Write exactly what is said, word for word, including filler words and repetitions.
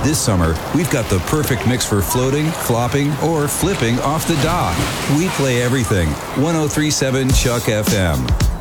This summer, we've got the perfect mix for floating, flopping, or flipping off the dock. We play everything. ten thirty-seven Chuck F M.